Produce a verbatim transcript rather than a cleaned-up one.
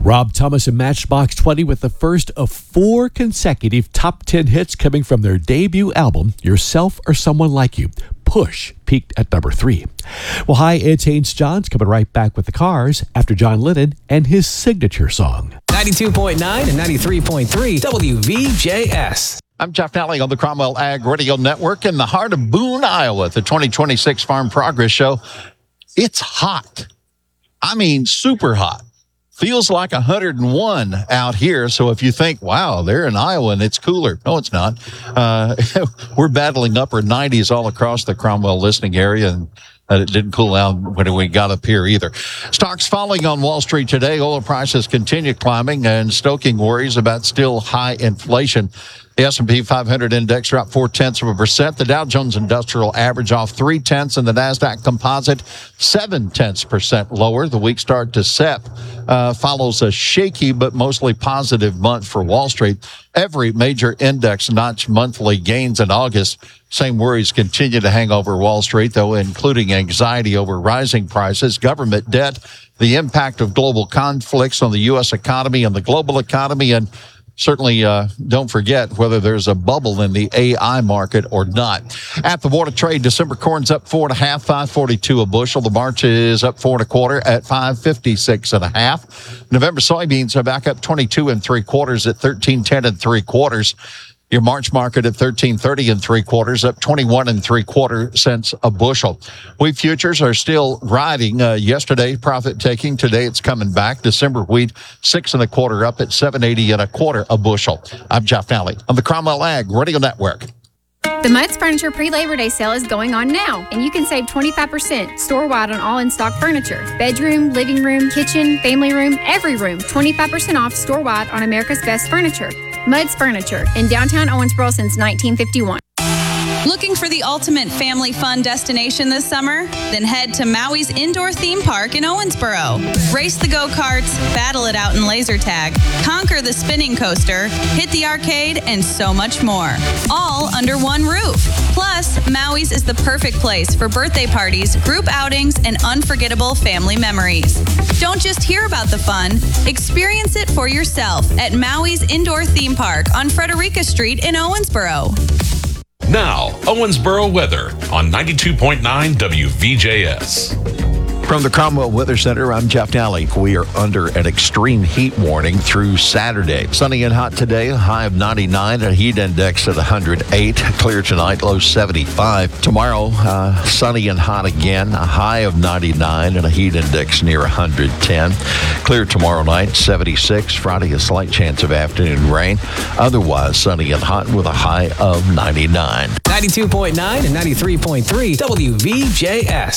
Rob Thomas and Matchbox twenty with the first of four consecutive top ten hits coming from their debut album, Yourself or Someone Like You. Push peaked at number three. Well, hi, it's Haynes Johns coming right back with the Cars after John Lennon and his signature song. ninety-two point nine and ninety-three point three W V J S. I'm Jeff Nally on the Cromwell Ag Radio Network in the heart of Boone, Iowa, the twenty twenty-six Farm Progress Show. It's hot. I mean, super hot. Feels like one hundred one out here. So if you think, wow, they're in Iowa and it's cooler. No, it's not. Uh, we're battling upper nineties all across the Cromwell listening area, and uh, it didn't cool down when we got up here either. Stocks falling on Wall Street today. Oil prices continue climbing and stoking worries about still high inflation. The S and P five hundred index dropped four-tenths of a percent. The Dow Jones Industrial Average off three-tenths, and the NASDAQ Composite seven-tenths percent lower. The week start to S E P uh, follows a shaky but mostly positive month for Wall Street. Every major index notched monthly gains in August. Same worries continue to hang over Wall Street, though, including anxiety over rising prices, government debt, the impact of global conflicts on the U S economy and the global economy, and certainly uh, don't forget whether there's a bubble in the A I market or not. At the Board of Trade, December corn's up four and a half, five forty-two a bushel. The March is up four and a quarter at five fifty-six and a half. November soybeans are back up twenty-two and three quarters at thirteen ten and three quarters. Your March market at thirteen thirty and three quarters, up twenty-one and three quarter cents a bushel. Wheat futures are still riding. Uh, yesterday, profit taking. Today, it's coming back. December wheat, six and a quarter, up at seven eighty and a quarter a bushel. I'm Jeff Nally on the Cromwell Ag Radio Network. The Muds Furniture pre-Labor Day sale is going on now, and you can save twenty-five percent store-wide on all in-stock furniture. Bedroom, living room, kitchen, family room, every room. twenty-five percent off store-wide on America's Best Furniture. Muds Furniture in downtown Owensboro since nineteen fifty-one. Looking for the ultimate family fun destination this summer? Then head to Maui's Indoor Theme Park in Owensboro. Race the go-karts, battle it out in laser tag, conquer the spinning coaster, hit the arcade, and so much more. All under one roof. Plus, Maui's is the perfect place for birthday parties, group outings, and unforgettable family memories. Don't just hear about the fun, experience it for yourself at Maui's Indoor Theme Park on Frederica Street in Owensboro. Now, Owensboro weather on ninety-two point nine W V J S. From the Cromwell Weather Center, I'm Jeff Nally. We are under an extreme heat warning through Saturday. Sunny and hot today, a high of ninety-nine, a heat index at one hundred eight. Clear tonight, low seventy-five. Tomorrow, uh, sunny and hot again, a high of ninety-nine and a heat index near one hundred ten. Clear tomorrow night, seventy-six. Friday, a slight chance of afternoon rain. Otherwise, sunny and hot with a high of ninety-nine. ninety-two point nine and ninety-three point three W V J S.